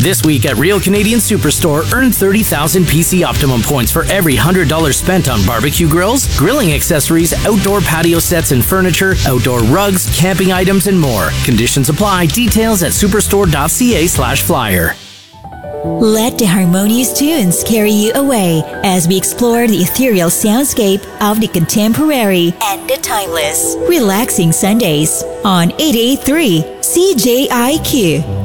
This week at Real Canadian Superstore, earn 30,000 PC Optimum points for every $100 spent on barbecue grills, grilling accessories, outdoor patio sets and furniture, outdoor rugs, camping items, and more. Conditions apply. Details at superstore.ca/flyer. Let the harmonious tunes carry you away as we explore the ethereal soundscape of the contemporary and the timeless. Relaxing Sundays on 883 CJIQ.